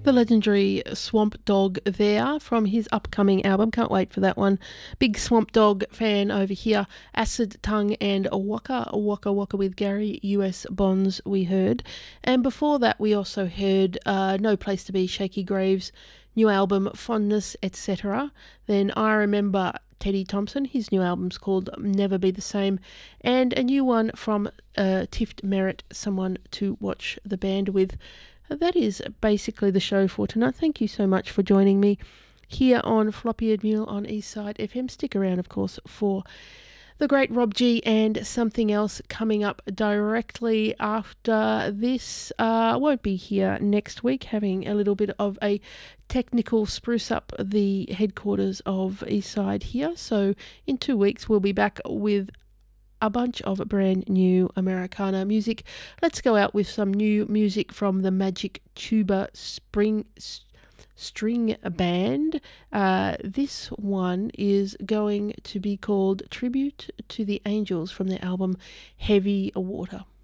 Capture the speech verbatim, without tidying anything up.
The legendary Swamp Dogg there from his upcoming album. Can't wait for that one. Big Swamp Dogg fan over here. Acid Tongue and Waka Waka Waka with Gary U S Bonds we heard. And before that we also heard uh, No Place to Be, Shaky Graves, new album Fondness, et cetera. Then I Remember Teddy Thompson, his new album's called Never Be the Same. And a new one from uh, Tift Merritt, Someone to Watch the Band With. That is basically the show for tonight. Thank you so much for joining me here on Floppy-Eared Mule on Eastside F M. Stick around, of course, for the great Rob G and something else coming up directly after this. I uh, won't be here next week, having a little bit of a technical spruce up the headquarters of Eastside here. So in two weeks, we'll be back with a bunch of brand new Americana music. Let's go out with some new music from the Magic Tuba Spring S- String Band. Uh, this one is going to be called Tribute to the Angels from their album Heavy Water.